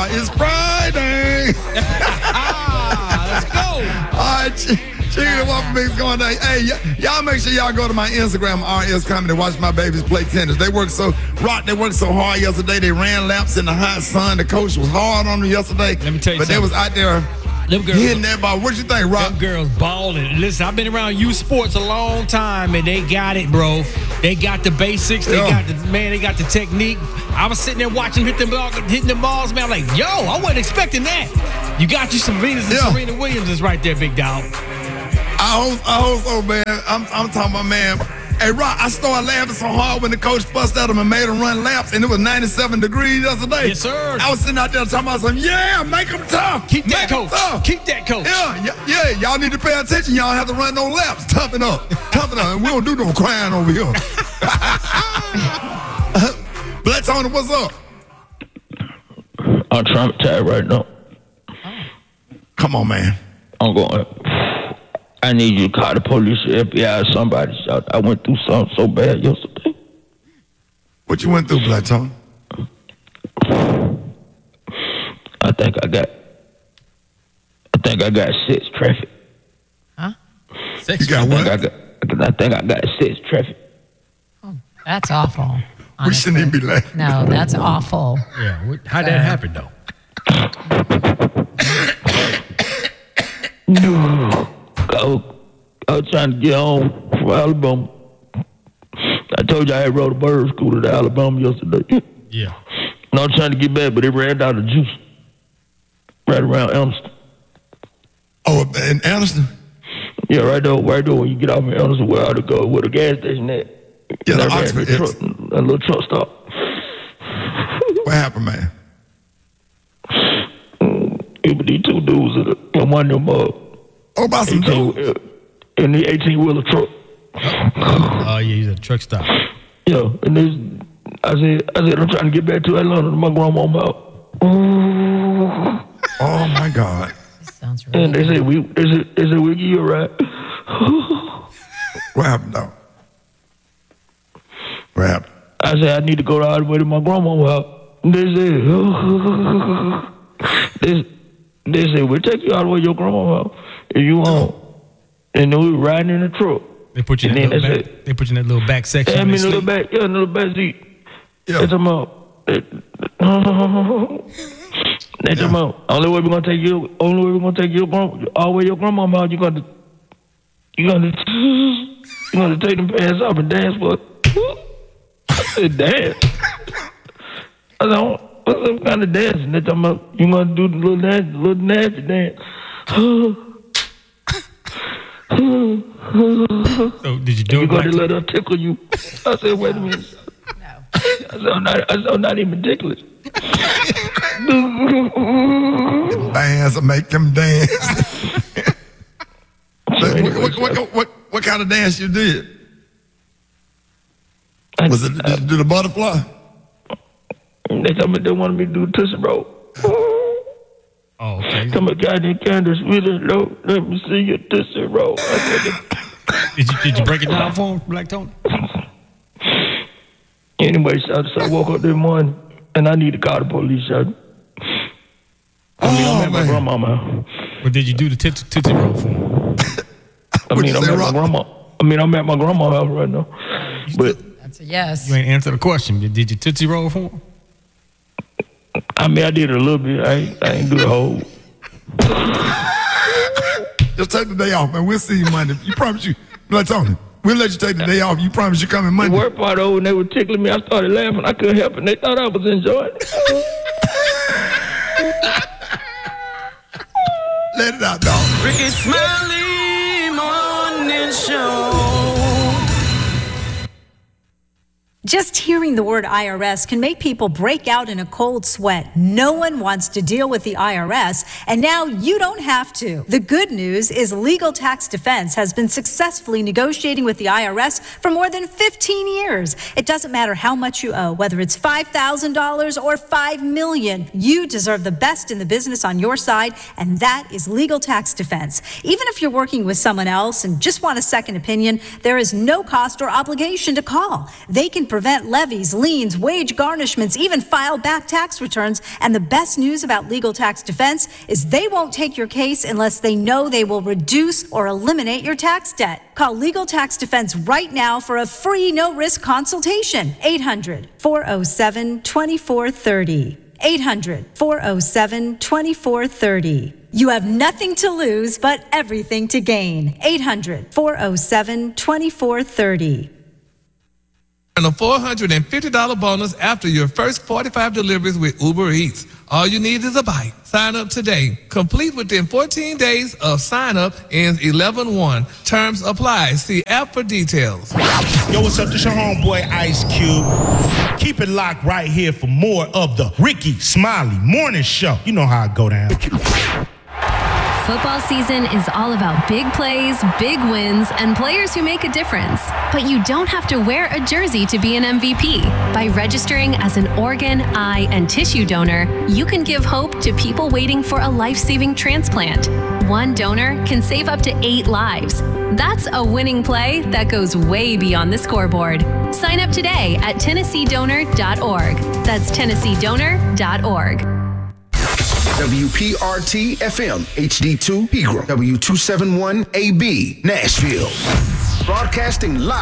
It's Friday. Let's go. All right, Chicken and Waffle Mix going down. Hey, y'all make sure y'all go to my Instagram, RS Comedy, watch my babies play tennis. They worked so hard yesterday. They ran laps in the hot sun. The coach was hard on them yesterday. Let me tell you but something. they was out there hitting that ball. What you think, Rock? Them girls balling. Listen, I've been around youth sports a long time, and they got it, bro. They got the basics. They got the technique. I was sitting there watching hitting the balls, man. I'm like, yo, I wasn't expecting that. You got you some Venus and Serena Williams is right there, big dog. I hope so, man. I'm talking about, man. Hey, Rock, I started laughing so hard when the coach fussed at him and made him run laps, and it was 97 degrees yesterday. Yes, sir. I was sitting out there talking about something. Yeah, make them tough. Keep that coach. Keep that coach. Yeah. Y'all need to pay attention. Y'all have to run no laps. Toughen up. And we don't do no crying over here. Black Tony, what's up? I'm traumatized right now. Come on, man. I'm going. I need you to call the police, FBI, or somebody. I went through something so bad yesterday. What you went through, Black Tony? I think I got sex traffic. Huh? You got what? I think I got sex traffic. Oh, that's awful. Honestly. We shouldn't even be laughing. No, that's awful. Yeah. How'd that happen, though? I was trying to get home from Alabama. I told you I had rode a bird scooter to Alabama yesterday. Yeah. And I was trying to get back, but it ran out of juice right around Anderson. Oh, in Anderson? Yeah, right there when you get off in Anderson, where I ought to go, where the gas station at. Yeah, and the I ran Oxford, a little truck stop. What happened, man? It was these two dudes in one of them about some dudes? In the 18-wheeler truck. Oh, yeah, he's at a truck stop. Yeah, and I said, I'm trying to get back to Atlanta to my grandma's house. Oh my God. This sounds really And they said we'll give you a ride. What happened, though? What happened? I said I need to go all the way to my grandma's house. And they said we'll take you all the way to your grandma's house if you want. And then we were riding in the truck. They put you in that little back section. Yeah, in the little back seat. Yeah. They talking about. They talking about only way we're gonna take you all the way to your grandma's house. You're gonna take them pants off and dance for it. I said dance. I said, what kind of dancing? They talking about you gonna do the little nasty dance. So did you do you it? You got to let her tickle you. I said, wait a minute. No. I said, I'm not even ticklish. Bands will make them dance. What kind of dance you did? Was it did you do the butterfly? They told me they wanted me to do Tootsie Roll. Oh, okay. Come on, goddamn Candace, really low. Let me see your Tootsie Roll. Did you break it down for him, Black Tony? Anyway, so I woke up this morning and I need to call the police. I'm at my grandmama. But did you do the Tootsie Roll for him? I'm at my grandma's house right now. But that's a yes. You ain't answer the question. Did you Tootsie Roll for him? I mean, I did a little bit. I ain't do the whole. Just take the day off, man. We'll see you Monday. You promise you. Like Tony, we'll let you take the day off. You promise you coming Monday. The worst part, though, when they were tickling me, I started laughing. I couldn't help it. They thought I was enjoying it. Let it out, dog. Ricky Smiley Morning Show. Just hearing the word IRS can make people break out in a cold sweat. No one wants to deal with the IRS, and now you don't have to. The good news is Legal Tax Defense has been successfully negotiating with the IRS for more than 15 years. It doesn't matter how much you owe, whether it's $5,000 or $5 million. You deserve the best in the business on your side, and that is Legal Tax Defense. Even if you're working with someone else and just want a second opinion, there is no cost or obligation to call. They can prevent levies, liens, wage garnishments, even file back tax returns. And the best news about Legal Tax Defense is they won't take your case unless they know they will reduce or eliminate your tax debt. Call Legal Tax Defense right now for a free no-risk consultation. 800-407-2430. 800-407-2430. You have nothing to lose but everything to gain. 800-407-2430. And a $450 bonus after your first 45 deliveries with Uber Eats. All you need is a bite. Sign up today. Complete within 14 days of sign up ends 11/1. Terms apply. See app for details. Yo, what's up? This your homeboy Ice Cube. Keep it locked right here for more of the Ricky Smiley Morning Show. You know how I go down. Football season is all about big plays, big wins, and players who make a difference. But you don't have to wear a jersey to be an MVP. By registering as an organ, eye, and tissue donor, you can give hope to people waiting for a life-saving transplant. One donor can save up to 8 lives. That's a winning play that goes way beyond the scoreboard. Sign up today at TennesseeDonor.org. That's TennesseeDonor.org. WPRT FM HD2 Pegram, W271AB Nashville. Broadcasting live.